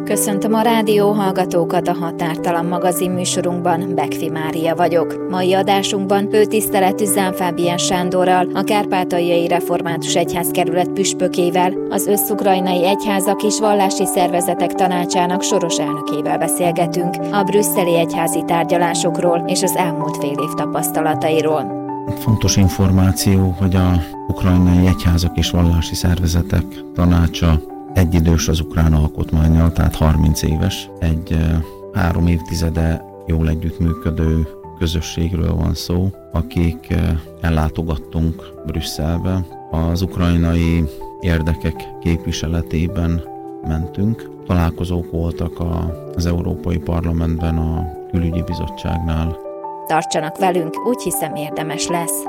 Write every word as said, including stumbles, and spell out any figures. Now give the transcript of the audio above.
Köszöntöm a rádió hallgatókat a Határtalan magazin műsorunkban, Bekfi Mária vagyok. Mai adásunkban főtiszteletű Zán Fábián Sándorral, a Kárpátaljai Református Egyházkerület püspökével, az Összukrajnai Egyházak és Vallási Szervezetek Tanácsának soros elnökével beszélgetünk a brüsszeli egyházi tárgyalásokról és az elmúlt fél év tapasztalatairól. Fontos információ, hogy a Ukrajnai Egyházak és Vallási Szervezetek Tanácsa egyidős az ukrán alkotmánnyal, tehát harminc éves. Egy három évtizede jól együttműködő közösségről van szó, akik ellátogattunk Brüsszelbe. Az ukrajnai érdekek képviseletében mentünk. Találkozók voltak az Európai Parlamentben, a Külügyi Bizottságnál. Tartsanak velünk, úgy hiszem érdemes lesz.